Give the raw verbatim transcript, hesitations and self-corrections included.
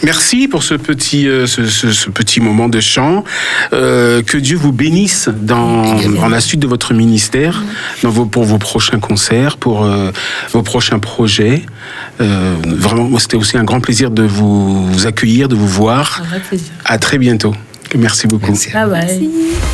Merci pour ce petit, euh, ce, ce, ce petit moment de chant. Euh, que Dieu vous bénisse dans, dans la suite de votre ministère, dans vos, pour vos prochains concerts, pour euh, vos prochains projets. Euh, vraiment, moi, c'était aussi un grand plaisir de vous, vous accueillir, de vous voir. Un vrai plaisir. À très bientôt. Merci beaucoup. Merci. Bye bye. Merci.